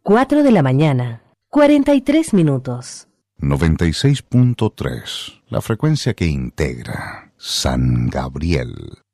4 de la mañana, 43 minutos. 96.3, la frecuencia que integra San Gabriel.